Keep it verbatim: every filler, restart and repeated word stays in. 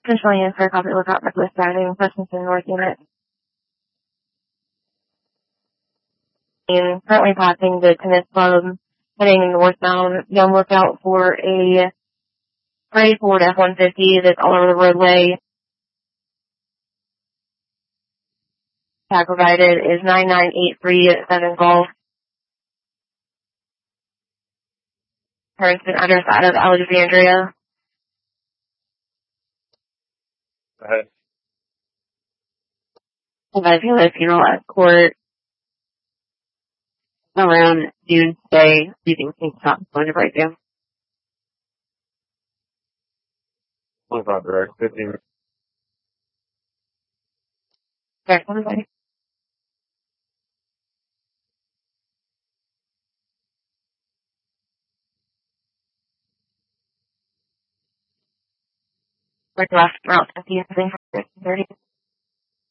Controlling in for a copy lookout reckless driving, Westminster North Unit. And currently passing the tennis club, heading northbound. Be on lookout for a gray Ford F one fifty that's all over the roadway. Tag provided is nine nine eight three seven Golf. Current address out of Alexandria. Go ahead. If I feel a funeral escort around noon today, leaving Kingstown, going to break down. twenty-five direct, fifteen. Okay, everybody. Right left, route fifty, thirty.